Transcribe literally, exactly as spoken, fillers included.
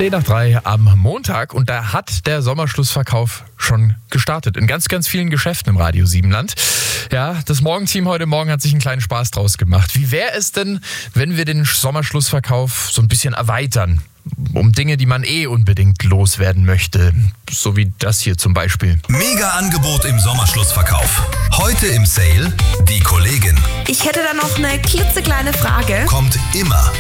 zehn nach drei am Montag und da hat der Sommerschlussverkauf schon gestartet. In ganz, ganz vielen Geschäften im Radio Siebenland. Ja, das Morgenteam heute Morgen hat sich einen kleinen Spaß draus gemacht. Wie wäre es denn, wenn wir den Sommerschlussverkauf so ein bisschen erweitern? Um Dinge, die man eh unbedingt loswerden möchte. So wie das hier zum Beispiel. Mega Angebot im Sommerschlussverkauf. Heute im Sale die Kollegin. Ich hätte da noch eine klitzekleine Frage. Kommt immer